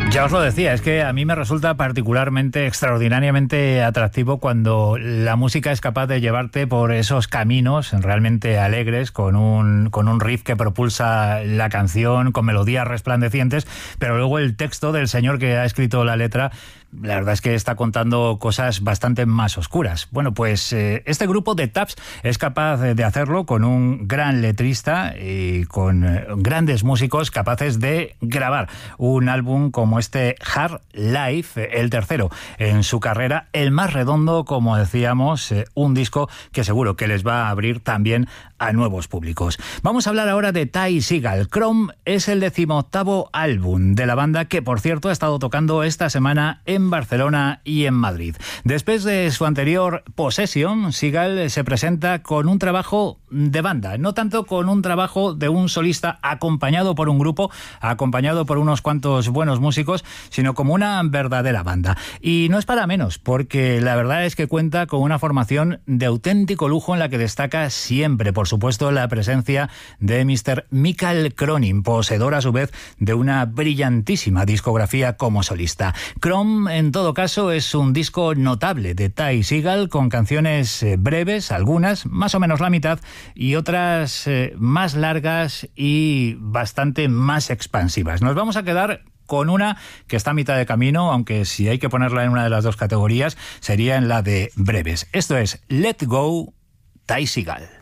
Ya os lo decía, es que a mí me resulta particularmente, extraordinariamente atractivo cuando la música es capaz de llevarte por esos caminos realmente alegres, con un riff que propulsa la canción, con melodías resplandecientes, pero luego el texto del señor que ha escrito la letra, la verdad es que está contando cosas bastante más oscuras. Bueno, pues este grupo de Taps es capaz de hacerlo con un gran letrista y con grandes músicos capaces de grabar un álbum como este Hard Life, el tercero en su carrera, el más redondo, como decíamos, un disco que seguro que les va a abrir también a nuevos públicos. Vamos a hablar ahora de Ty Segall. Chrome es el 18º álbum de la banda que, por cierto, ha estado tocando esta semana en Barcelona y en Madrid. Después de su anterior Possession, Segall se presenta con un trabajo de banda, no tanto con un trabajo de un solista acompañado por un grupo, acompañado por unos cuantos buenos músicos, sino como una verdadera banda. Y no es para menos, porque la verdad es que cuenta con una formación de auténtico lujo en la que destaca siempre, por supuesto, la presencia de Mr. Mikael Cronin, poseedor a su vez de una brillantísima discografía como solista. Chrome, en todo caso, es un disco notable de Ty Segall, con canciones breves, algunas, más o menos la mitad, y otras más largas y bastante más expansivas. Nos vamos a quedar con una que está a mitad de camino, aunque si hay que ponerla en una de las dos categorías, sería en la de breves. Esto es Let Go, Ty Segall.